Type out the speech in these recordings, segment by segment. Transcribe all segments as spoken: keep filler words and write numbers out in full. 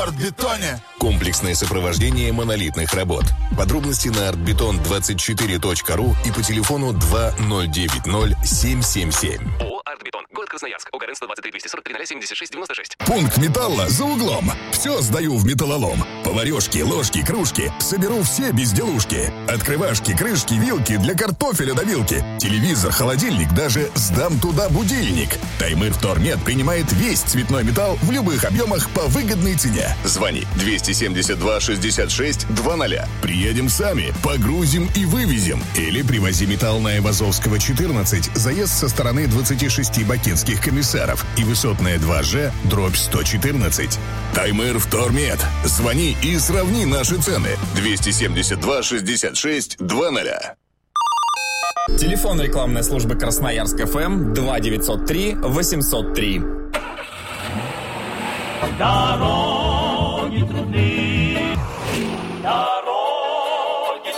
в Артбетоне. Комплексное сопровождение монолитных работ. Подробности на артбетон двадцать четыре точка ру и по телефону два ноль девять ноль семь семь семь. ООО «Артбетон». Город Красноярск. ОГРН сто двадцать три двести сорок три ноль семьдесят шесть девяносто шесть. Пункт металла за углом. Все сдаю в металлолом. Поварешки, ложки, кружки. Соберу все безделушки. Открывашки, крышки, вилки для картофеля до вилки. Телевизор, холодильник, даже сдам туда будильник. Таймыр Втормет принимает весь цветной металл в любых объемах по выгодной цене. Звони двести семьдесят два шестьдесят шесть двадцать. Приедем сами, погрузим и вывезем. Или привози металл на Айвазовского четырнадцать, заезд со стороны двадцати шести бакинских комиссаров и высотная два Ж, дробь сто четырнадцать. Таймыр Втормет. Звони и сравни наши цены. двести семьдесят два шестьдесят шесть двадцать. Телефон рекламной службы Красноярск эф эм два девятьсот три восемьсот три. Дороги трудны, дороги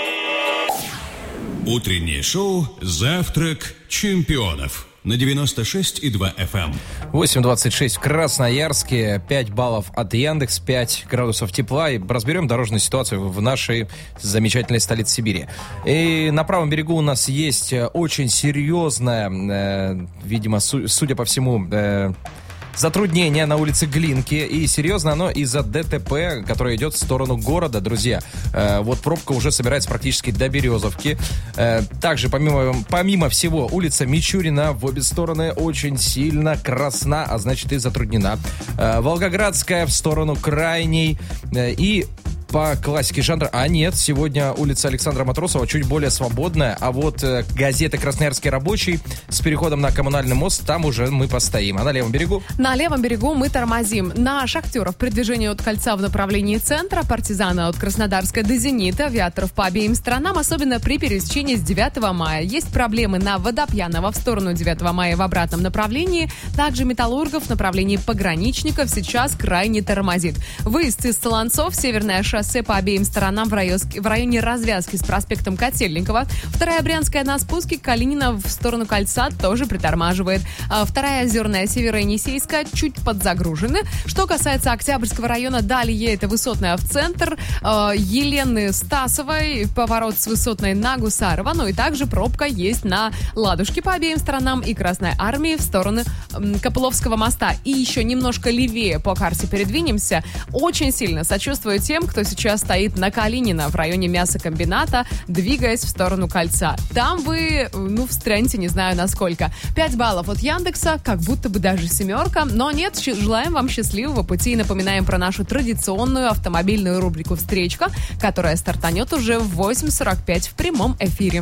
трудны. Утреннее шоу «Завтрак чемпионов» на девяносто шесть и два эф эм. восемь двадцать шесть в Красноярске, пять баллов от Яндекс, пять градусов тепла. И разберем дорожную ситуацию в нашей замечательной столице Сибири. И на правом берегу у нас есть очень серьезная, э, видимо, су- судя по всему, э, затруднение на улице Глинки. И серьезно оно из-за ДТП, которое идет в сторону города, друзья. Э, вот пробка уже собирается практически до Березовки. Э, также, помимо, помимо всего, улица Мичурина в обе стороны очень сильно красна, а значит и затруднена. Э, Волгоградская в сторону Крайней. Э, и по классике жанра. А нет, сегодня улица Александра Матросова чуть более свободная. А вот э, газета «Красноярский рабочий» с переходом на Коммунальный мост, там уже мы постоим. А на левом берегу? На левом берегу мы тормозим. На Шахтеров при движении от Кольца в направлении центра, Партизана от Краснодарска до Зенита, Авиаторов по обеим сторонам, особенно при пересечении с девятого мая. Есть проблемы на Водопьянова в сторону девятого мая в обратном направлении. Также Металлургов в направлении Пограничников сейчас крайне тормозит. Выезд из Солонцов, северное шоссе по обеим сторонам в районе, в районе развязки с проспектом Котельникова. Вторая Брянская на спуске Калинина в сторону Кольца тоже притормаживает. А вторая Озерная, Северо-Енисейская чуть подзагружены. Что касается Октябрьского района, далее это Высотная в центр, э, Елены Стасовой, поворот с Высотной на Гусарова. Ну и также пробка есть на Ладушке по обеим сторонам и Красной Армии в сторону э, Копыловского моста. И еще немножко левее по карте передвинемся. Очень сильно сочувствую тем, кто сейчас стоит на Калинина в районе мясокомбината, двигаясь в сторону Кольца. Там вы, ну, встрянете, не знаю насколько. пять баллов от Яндекса, как будто бы даже семерка. Но нет, желаем вам счастливого пути и напоминаем про нашу традиционную автомобильную рубрику «Встречка», которая стартанет уже в восемь сорок пять в прямом эфире.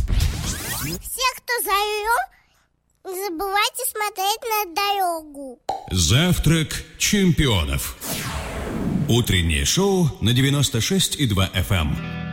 Все, кто за рулем, не забывайте смотреть на дорогу. «Завтрак чемпионов». Утреннее шоу на девяносто шесть и два эф эм.